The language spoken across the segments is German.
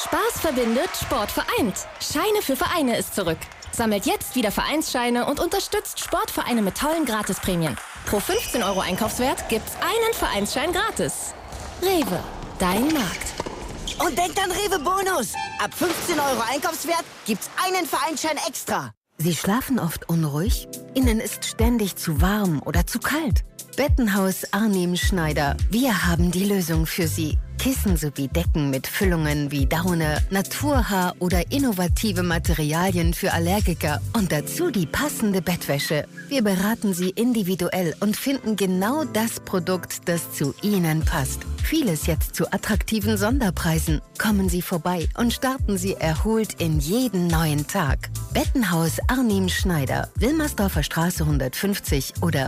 Spaß verbindet, Sport vereint. Scheine für Vereine ist zurück. Sammelt jetzt wieder Vereinsscheine und unterstützt Sportvereine mit tollen Gratisprämien. Pro 15 € Einkaufswert gibt's einen Vereinsschein gratis. Rewe, dein Markt. Und denkt an Rewe Bonus. Ab 15 € Einkaufswert gibt's einen Vereinsschein extra. Sie schlafen oft unruhig? Ihnen ist ständig zu warm oder zu kalt? Bettenhaus Arnim Schneider. Wir haben die Lösung für Sie. Kissen sowie Decken mit Füllungen wie Daune, Naturhaar oder innovative Materialien für Allergiker und dazu die passende Bettwäsche. Wir beraten Sie individuell und finden genau das Produkt, das zu Ihnen passt. Vieles jetzt zu attraktiven Sonderpreisen. Kommen Sie vorbei und starten Sie erholt in jeden neuen Tag. Bettenhaus Arnim Schneider, Wilmersdorfer Straße 150 oder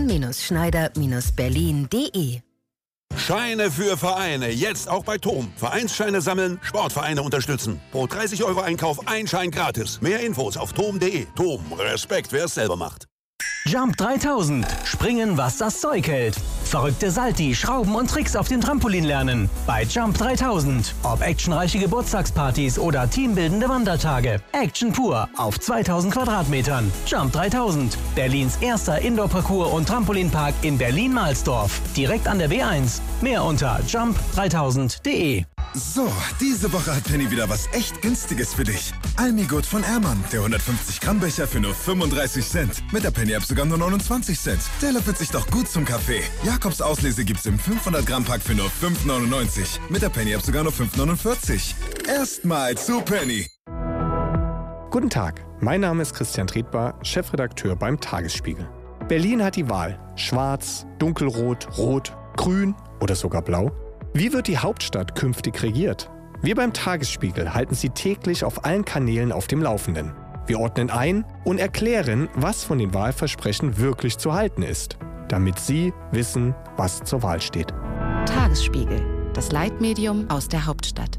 betten-schneider-berlin.de. Scheine für Vereine, jetzt auch bei TOM. Vereinsscheine sammeln, Sportvereine unterstützen. Pro 30 € Einkauf ein Schein gratis. Mehr Infos auf tom.de. TOM, Respekt, wer es selber macht. Jump 3000. Springen, was das Zeug hält. Verrückte Salti, Schrauben und Tricks auf dem Trampolin lernen. Bei Jump 3000. Ob actionreiche Geburtstagspartys oder teambildende Wandertage. Action pur auf 2000 Quadratmetern. Jump 3000. Berlins erster Indoor-Parcours- und Trampolinpark in Berlin-Mahlsdorf. Direkt an der W1. Mehr unter jump3000.de. So, diese Woche hat Penny wieder was echt Günstiges für dich. Almigurt von Ehrmann, der 150 Gramm Becher für nur 35 Cent. Mit der Penny-App sogar nur 29 Cent. Der löffelt sich doch gut zum Kaffee. Jakobs Auslese gibt's im 500 Gramm Pack für nur 5,99. Mit der Penny-App sogar nur 5,49. Erstmal zu Penny. Guten Tag, mein Name ist Christian Trietbar, Chefredakteur beim Tagesspiegel. Berlin hat die Wahl. Schwarz, dunkelrot, rot, grün oder sogar blau. Wie wird die Hauptstadt künftig regiert? Wir beim Tagesspiegel halten Sie täglich auf allen Kanälen auf dem Laufenden. Wir ordnen ein und erklären, was von den Wahlversprechen wirklich zu halten ist, damit Sie wissen, was zur Wahl steht. Tagesspiegel, das Leitmedium aus der Hauptstadt.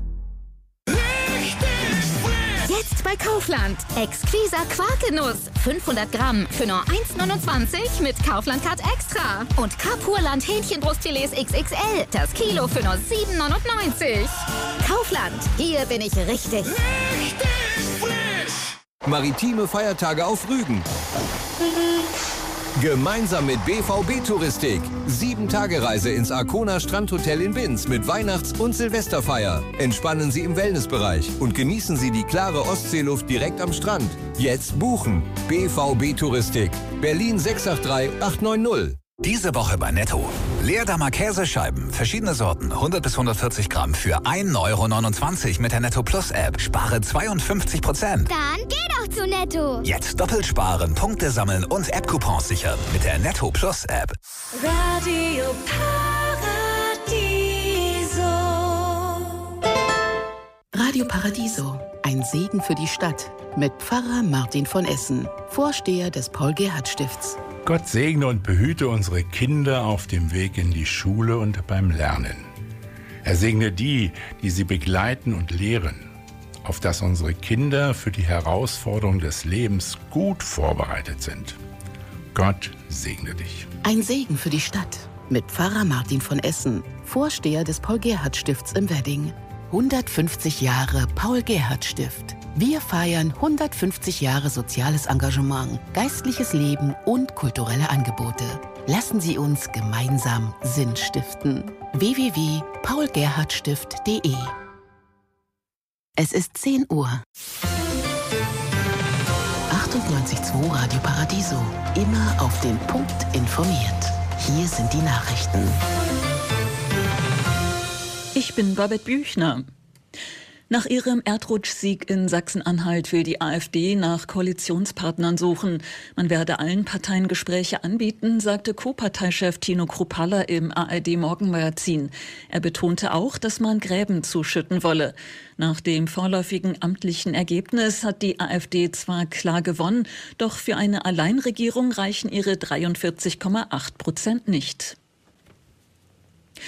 Jetzt bei Kaufland. Exquiser Quarkenuss. 500 Gramm für nur 1,29 mit Kaufland-Card Extra. Und Kapurland Hähnchenbrustfilets XXL. Das Kilo für nur 7,99. Kaufland. Hier bin ich richtig. Maritime Feiertage auf Rügen. Gemeinsam mit BVB Touristik. 7-Tage-Reise ins Arkona Strandhotel in Binz mit Weihnachts- und Silvesterfeier. Entspannen Sie im Wellnessbereich und genießen Sie die klare Ostseeluft direkt am Strand. Jetzt buchen. BVB Touristik. Berlin 683 890. Diese Woche bei Netto. Leerdammer Käsescheiben, verschiedene Sorten, 100 bis 140 Gramm für 1,29 € mit der Netto Plus App. Spare 52%. Dann geh doch zu Netto. Jetzt doppelt sparen, Punkte sammeln und App-Coupons sichern mit der Netto Plus App. Radio Paradiso. Radio Paradiso, ein Segen für die Stadt. Mit Pfarrer Martin von Essen, Vorsteher des Paul-Gerhardt-Stifts. Gott segne und behüte unsere Kinder auf dem Weg in die Schule und beim Lernen. Er segne die, die sie begleiten und lehren, auf dass unsere Kinder für die Herausforderungen des Lebens gut vorbereitet sind. Gott segne dich. Ein Segen für die Stadt. Mit Pfarrer Martin von Essen, Vorsteher des Paul-Gerhardt-Stifts im Wedding. 150 Jahre Paul-Gerhardt-Stift. Wir feiern 150 Jahre soziales Engagement, geistliches Leben und kulturelle Angebote. Lassen Sie uns gemeinsam Sinn stiften. www.paulgerhardtstift.de. Es ist 10 Uhr. 98.2 Radio Paradiso. Immer auf den Punkt informiert. Hier sind die Nachrichten. Ich bin Babette Büchner. Nach ihrem Erdrutschsieg in Sachsen-Anhalt will die AfD nach Koalitionspartnern suchen. Man werde allen Parteien Gespräche anbieten, sagte Co-Parteichef Tino Kruppalla im ARD-Morgenmagazin. Er betonte auch, dass man Gräben zuschütten wolle. Nach dem vorläufigen amtlichen Ergebnis hat die AfD zwar klar gewonnen, doch für eine Alleinregierung reichen ihre 43,8% nicht.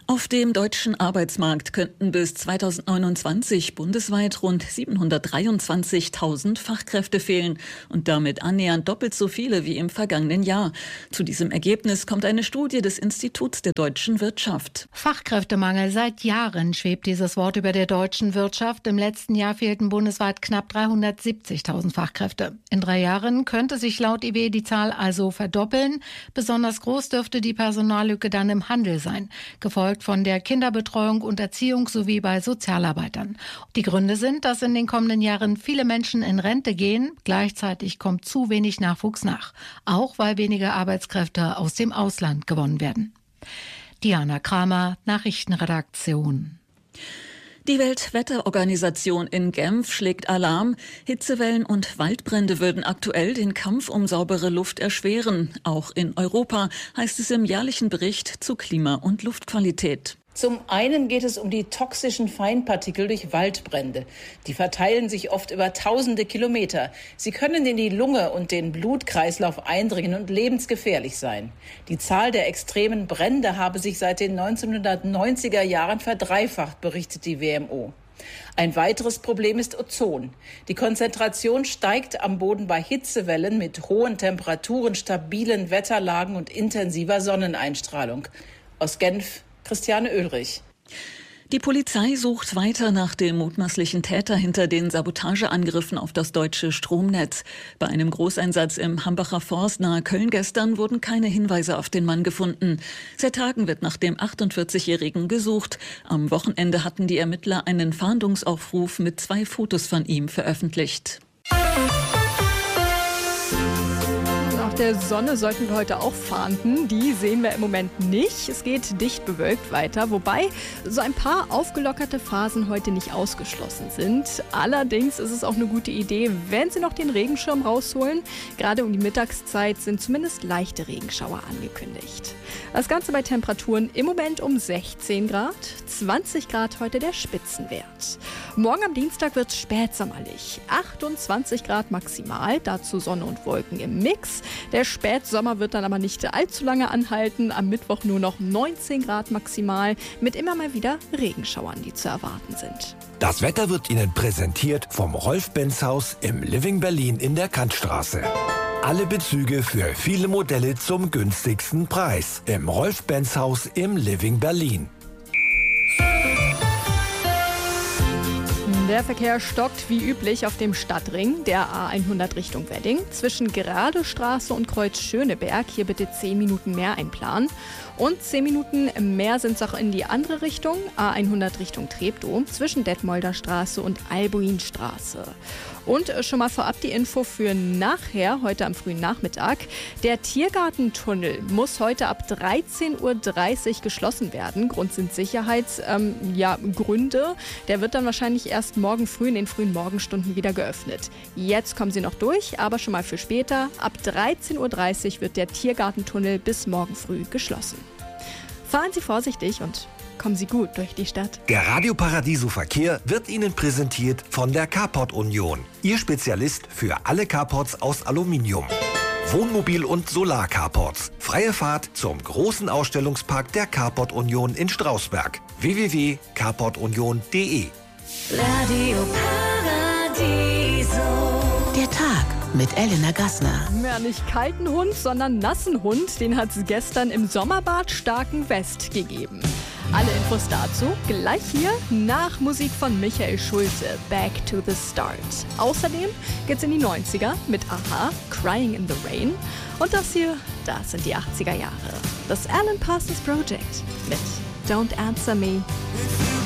Auf dem deutschen Arbeitsmarkt könnten bis 2029 bundesweit rund 723.000 Fachkräfte fehlen und damit annähernd doppelt so viele wie im vergangenen Jahr. Zu diesem Ergebnis kommt eine Studie des Instituts der deutschen Wirtschaft. Fachkräftemangel. Seit Jahren schwebt dieses Wort über der deutschen Wirtschaft. Im letzten Jahr fehlten bundesweit knapp 370.000 Fachkräfte. In 3 Jahren könnte sich laut IW die Zahl also verdoppeln. Besonders groß dürfte die Personallücke dann im Handel sein, gefolgt von der Kinderbetreuung und Erziehung sowie bei Sozialarbeitern. Die Gründe sind, dass in den kommenden Jahren viele Menschen in Rente gehen. Gleichzeitig kommt zu wenig Nachwuchs nach, auch weil weniger Arbeitskräfte aus dem Ausland gewonnen werden. Diana Kramer, Nachrichtenredaktion. Die Weltwetterorganisation in Genf schlägt Alarm. Hitzewellen und Waldbrände würden aktuell den Kampf um saubere Luft erschweren. Auch in Europa, heißt es im jährlichen Bericht zu Klima- und Luftqualität. Zum einen geht es um die toxischen Feinpartikel durch Waldbrände. Die verteilen sich oft über tausende Kilometer. Sie können in die Lunge und den Blutkreislauf eindringen und lebensgefährlich sein. Die Zahl der extremen Brände habe sich seit den 1990er Jahren verdreifacht, berichtet die WMO. Ein weiteres Problem ist Ozon. Die Konzentration steigt am Boden bei Hitzewellen mit hohen Temperaturen, stabilen Wetterlagen und intensiver Sonneneinstrahlung. Aus Genf, Christiane Oehlrich. Die Polizei sucht weiter nach dem mutmaßlichen Täter hinter den Sabotageangriffen auf das deutsche Stromnetz. Bei einem Großeinsatz im Hambacher Forst nahe Köln gestern wurden keine Hinweise auf den Mann gefunden. Seit Tagen wird nach dem 48-Jährigen gesucht. Am Wochenende hatten die Ermittler einen Fahndungsaufruf mit 2 Fotos von ihm veröffentlicht. Nach der Sonne sollten wir heute auch fahnden. Die sehen wir im Moment nicht. Es geht dicht bewölkt weiter, wobei so ein paar aufgelockerte Phasen heute nicht ausgeschlossen sind. Allerdings ist es auch eine gute Idee, wenn Sie noch den Regenschirm rausholen. Gerade um die Mittagszeit sind zumindest leichte Regenschauer angekündigt. Das Ganze bei Temperaturen im Moment um 16 Grad, 20 Grad heute der Spitzenwert. Morgen am Dienstag wird es spätsommerlich, 28 Grad maximal, dazu Sonne und Wolken im Mix. Der Spätsommer wird dann aber nicht allzu lange anhalten, am Mittwoch nur noch 19 Grad maximal, mit immer mal wieder Regenschauern, die zu erwarten sind. Das Wetter wird Ihnen präsentiert vom Rolf-Benz-Haus im Living Berlin in der Kantstraße. Alle Bezüge für viele Modelle zum günstigsten Preis im Rolf-Benz-Haus im Living Berlin. Der Verkehr stockt wie üblich auf dem Stadtring, der A100 Richtung Wedding. Zwischen Geradestraße und Kreuz Schöneberg hier bitte 10 Minuten mehr einplanen. Und 10 Minuten mehr sind es auch in die andere Richtung, A100 Richtung Treptow, zwischen Detmolder Straße und Albuinstraße. Und schon mal vorab die Info für nachher, heute am frühen Nachmittag. Der Tiergartentunnel muss heute ab 13:30 Uhr geschlossen werden. Grund sind Sicherheitsgründe. Der wird dann wahrscheinlich erst morgen früh in den frühen Morgenstunden wieder geöffnet. Jetzt kommen Sie noch durch, aber schon mal für später. Ab 13:30 Uhr wird der Tiergartentunnel bis morgen früh geschlossen. Fahren Sie vorsichtig und kommen Sie gut durch die Stadt. Der Radio Paradiso Verkehr wird Ihnen präsentiert von der Carport Union. Ihr Spezialist für alle Carports aus Aluminium. Wohnmobil- und Solar-Carports. Freie Fahrt zum großen Ausstellungspark der Carport Union in Strausberg. www.carportunion.de. Radio Paradiso. Der Tag mit Elena Gassner. Ja, nicht kalten Hund, sondern nassen Hund. Den hat es gestern im Sommerbad Starken West gegeben. Alle Infos dazu gleich hier nach Musik von Michael Schulte, Back to the Start. Außerdem geht's in die 90er mit Aha, Crying in the Rain. Und das hier, das sind die 80er Jahre. Das Alan Parsons Project mit Don't Answer Me.